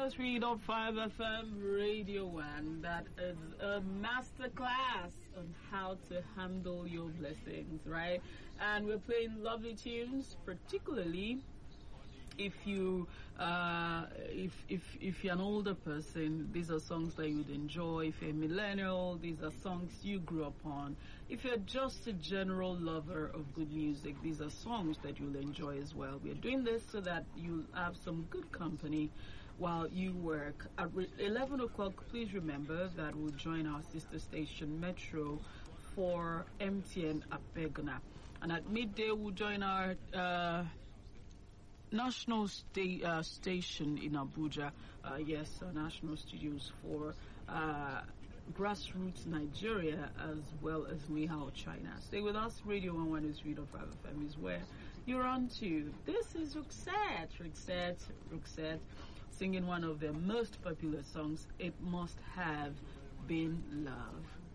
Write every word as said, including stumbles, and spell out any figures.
oh three point five F M Radio One. That is a masterclass on how to handle your blessings, right? And we're playing lovely tunes, particularly if you uh, if if if you're an older person. These are songs that you'd enjoy. If you're a millennial, these are songs you grew up on. If you're just a general lover of good music, these are songs that you'll enjoy as well. We're doing this so that you'll have some good company while you work. At eleven o'clock, please remember that we'll join our sister station Metro for M T N Apegna. And at midday, we'll join our uh, national sta- uh, station in Abuja. Uh, yes, our national studios for uh, Grassroots Nigeria as well as Nihao China. Stay with us. Radio one one three point five F M is where you're on to. This is Roxette, Roxette, Roxette, singing one of their most popular songs, It Must Have Been Love.